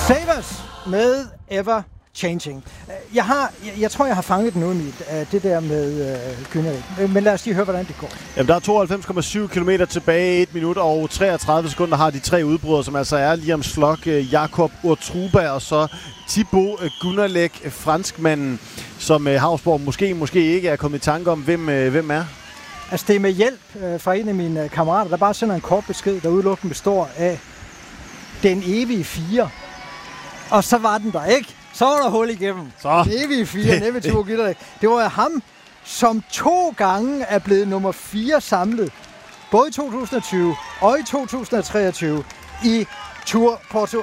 Savers med Ever Changing. Jeg tror, jeg har fanget den ud af det der med Günnerik. Men lad os lige høre, hvordan det går. Jamen, der er 92,7 km tilbage, 1 minut og 33 sekunder har de tre udbrydere, som altså er Liam Slock, Jakob Urtruba og så Thibaut Günnerlech, franskmanden, som Hausborg måske ikke er kommet i tanke om, hvem er. Altså, det er med hjælp fra en af mine kammerater, der bare sender en kort besked, der udelukkende består af den evige 4. Og så var den der ikke. Så var der hul igennem. Så. Den evige 4, nemlig Thibaut Günnerlech. Det var ham, som 2 gange er blevet nummer 4 samlet. Både i 2020 og i 2023 i Tour Porto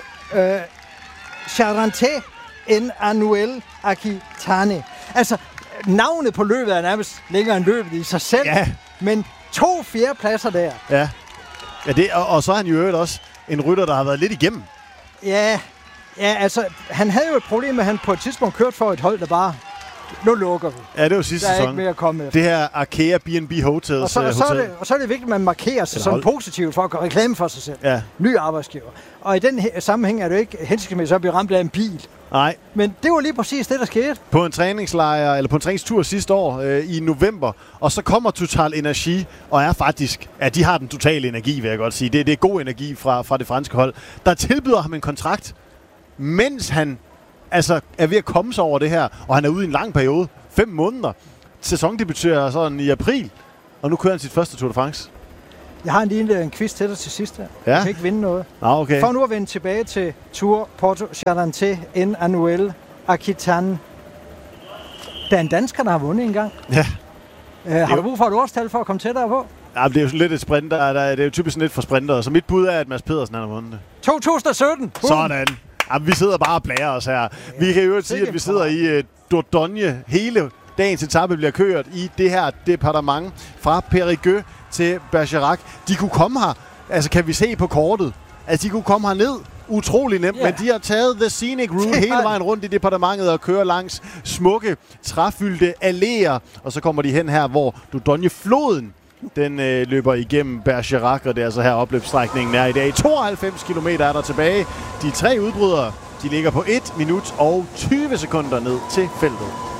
Charente en Annuel Aquitane. Altså, navnet på løbet er nærmest længere end løbet i sig selv. Ja. Men 2 fjerdepladser der. Ja, det, og så er han jo øvrigt også en rytter, der har været lidt igennem. Ja, altså, han havde jo et problem med, at han på et tidspunkt kørte for et hold, der bare, nu lukker vi. Ja, det var sidste sæson. Der er ikke mere at komme efter. Det her Arkea B&B Hotels og så er det vigtigt, at man markerer sig sådan positivt for at gøre reklame for sig selv. Ja. Ny arbejdsgiver. Og i den sammenhæng er det jo ikke hensigtsmæssigt at blive ramt af en bil. Nej. Men det var lige præcis det, der skete. På en træningslejr, eller på en træningstur sidste år i november, og så kommer Total Energi, og er faktisk, de har den totale energi, vil jeg godt sige. Det er god energi fra det franske hold, der tilbyder ham en kontrakt, mens han er ved at komme sig over det her, og han er ude i en lang periode, 5 måneder. Sæsondebuterer sådan i april, og nu kører han sit første Tour de France. Jeg har en quiz til dig til sidst her. Ja. Jeg kan ikke vinde noget. Okay. For nu at vende tilbage til Tour Porto Charente en Annuel Aquitane. Der er en dansker, der har vundet en gang. Ja. Har du brug for et årstal for at komme tættere på? Ja, det er jo lidt et sprinter. Det er jo typisk lidt for sprinter. Så mit bud er, at Mads Pedersen har vundet det. 2017! Sådan. Jamen, vi sidder bare og blærer os her. Vi kan jo sige, at vi sidder i Dordogne. Hele dagens etape bliver kørt i det her departement fra Périgueux til Bergerac. De kunne komme her, altså kan vi se på kortet, de kunne komme her ned utrolig nemt, men de har taget The Scenic Route hele vejen rundt i departementet og kører langs smukke, træfyldte alléer, og så kommer de hen her, hvor Dordogne-floden den løber igennem Bergerac, og det er altså her opløbsstrækningen er i dag. 92 km er der tilbage. De tre udbrydere, de ligger på 1 minut og 20 sekunder ned til feltet.